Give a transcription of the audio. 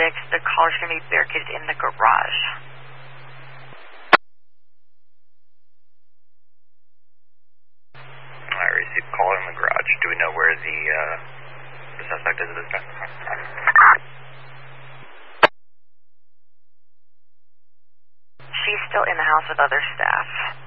The caller's going to be barricaded in the garage. I received a call in the garage. Do we know where the suspect is at this time? She's still in the house with other staff.